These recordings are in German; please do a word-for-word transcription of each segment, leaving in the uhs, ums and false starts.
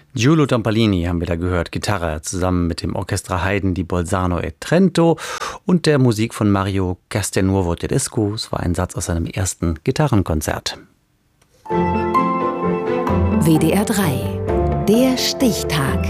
Giulio Tampolini haben wir da gehört, Gitarre, zusammen mit dem Orchestra Haydn di Bolzano e Trento und der Musik von Mario Castelnuovo Tedesco. Es war ein Satz aus seinem ersten Gitarrenkonzert. W D R drei, der Stichtag.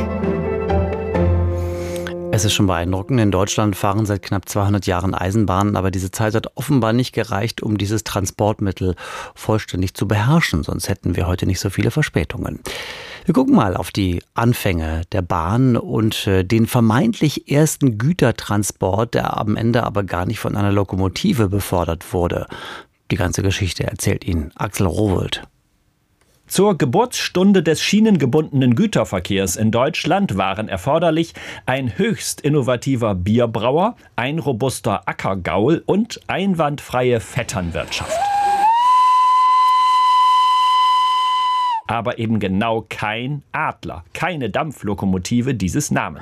Es ist schon beeindruckend. In Deutschland fahren seit knapp zweihundert Jahren Eisenbahnen, aber diese Zeit hat offenbar nicht gereicht, um dieses Transportmittel vollständig zu beherrschen. Sonst hätten wir heute nicht so viele Verspätungen. Wir gucken mal auf die Anfänge der Bahn und den vermeintlich ersten Gütertransport, der am Ende aber gar nicht von einer Lokomotive befördert wurde. Die ganze Geschichte erzählt Ihnen Axel Rowohlt. Zur Geburtsstunde des schienengebundenen Güterverkehrs in Deutschland waren erforderlich ein höchst innovativer Bierbrauer, ein robuster Ackergaul und einwandfreie Vetternwirtschaft. Aber eben genau kein Adler, keine Dampflokomotive dieses Namens.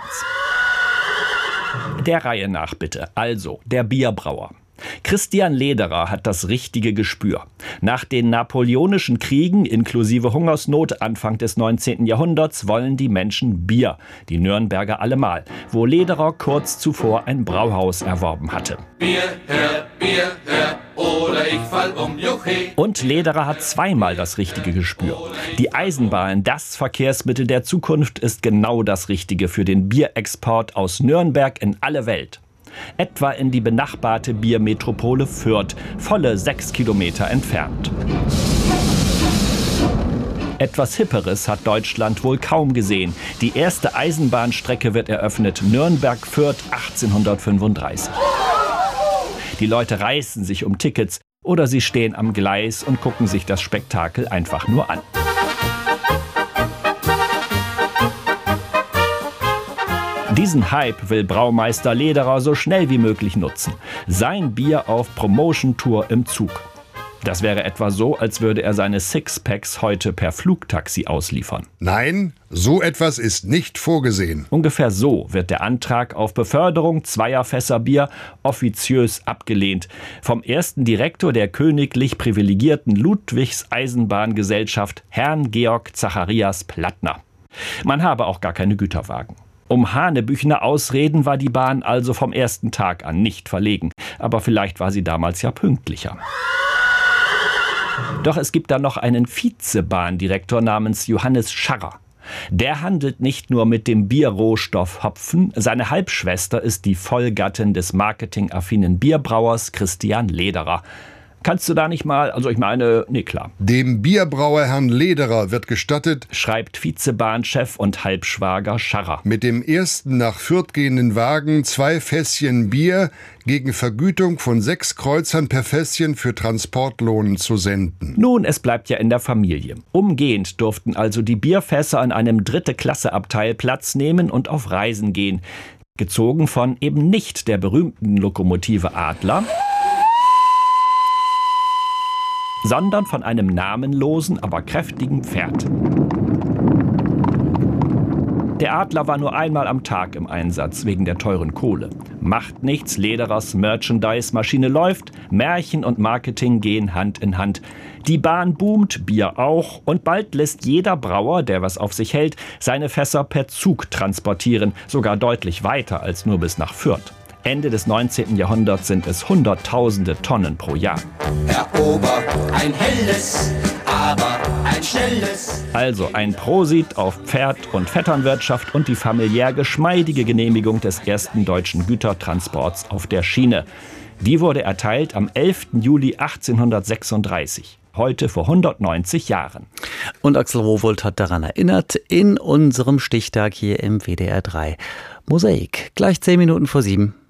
Der Reihe nach bitte. Also, der Bierbrauer. Christian Lederer hat das richtige Gespür. Nach den napoleonischen Kriegen inklusive Hungersnot Anfang des neunzehnten Jahrhunderts wollen die Menschen Bier, die Nürnberger allemal, wo Lederer kurz zuvor ein Brauhaus erworben hatte. Bier her, Bier her, oder ich fall um, juchhe. Und Lederer hat zweimal das richtige Gespür. Die Eisenbahn, das Verkehrsmittel der Zukunft, ist genau das Richtige für den Bierexport aus Nürnberg in alle Welt. Etwa in die benachbarte Biermetropole Fürth, volle sechs Kilometer entfernt. Etwas Hipperes hat Deutschland wohl kaum gesehen. Die erste Eisenbahnstrecke wird eröffnet, Nürnberg-Fürth achtzehnhundertfünfunddreißig. Die Leute reißen sich um Tickets oder sie stehen am Gleis und gucken sich das Spektakel einfach nur an. Diesen Hype will Braumeister Lederer so schnell wie möglich nutzen. Sein Bier auf Promotion-Tour im Zug. Das wäre etwa so, als würde er seine Sixpacks heute per Flugtaxi ausliefern. Nein, so etwas ist nicht vorgesehen. Ungefähr so wird der Antrag auf Beförderung zweier Fässer Bier offiziös abgelehnt. Vom ersten Direktor der königlich privilegierten Ludwigs Eisenbahngesellschaft, Herrn Georg Zacharias Plattner. Man habe auch gar keine Güterwagen. Um hanebüchene Ausreden war die Bahn also vom ersten Tag an nicht verlegen. Aber vielleicht war sie damals ja pünktlicher. Doch es gibt da noch einen Vizebahndirektor namens Johannes Scharrer. Der handelt nicht nur mit dem Bierrohstoff Hopfen, seine Halbschwester ist die Vollgattin des marketingaffinen Bierbrauers Christian Lederer. Kannst du da nicht mal, also ich meine, nee klar. Dem Bierbrauer Herrn Lederer wird gestattet, schreibt Vizebahnchef und Halbschwager Scharrer, mit dem ersten nach Fürth gehenden Wagen zwei Fässchen Bier gegen Vergütung von sechs Kreuzern per Fässchen für Transportlohn zu senden. Nun, es bleibt ja in der Familie. Umgehend durften also die Bierfässer an einem Dritte-Klasse-Abteil Platz nehmen und auf Reisen gehen. Gezogen von eben nicht der berühmten Lokomotive Adler, sondern von einem namenlosen, aber kräftigen Pferd. Der Adler war nur einmal am Tag im Einsatz, wegen der teuren Kohle. Macht nichts, Lederers Merchandise-Maschine läuft, Märchen und Marketing gehen Hand in Hand. Die Bahn boomt, Bier auch, und bald lässt jeder Brauer, der was auf sich hält, seine Fässer per Zug transportieren, sogar deutlich weiter als nur bis nach Fürth. Ende des neunzehnten Jahrhunderts sind es Hunderttausende Tonnen pro Jahr. Herr Ober, ein helles, aber ein schnelles. Also ein Prosit auf Pferd- und Vetternwirtschaft und die familiär geschmeidige Genehmigung des ersten deutschen Gütertransports auf der Schiene. Die wurde erteilt am elften Juli achtzehnhundertsechsunddreißig. Heute vor hundertneunzig Jahren. Und Axel Rowohlt hat daran erinnert, in unserem Stichtag hier im W D R drei. Mosaik, gleich zehn Minuten vor sieben.